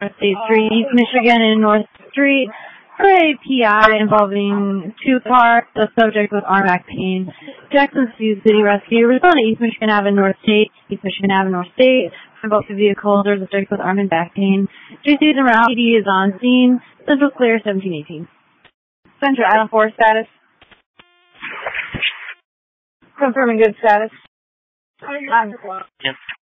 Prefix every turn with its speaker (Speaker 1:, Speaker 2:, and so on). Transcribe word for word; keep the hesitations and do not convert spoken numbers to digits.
Speaker 1: State Street, East Michigan, and North Street for a P I involving two cars. The subject was arm back pain. Jackson Sioux City Rescue responded to East Michigan Avenue, North State, East Michigan Avenue, North State. For both the vehicles, there's a subject with arm and back pain. J C and P D is on scene. Central clear, seventeen eighteen.
Speaker 2: Central Island four status. Confirming good status.
Speaker 3: Yep.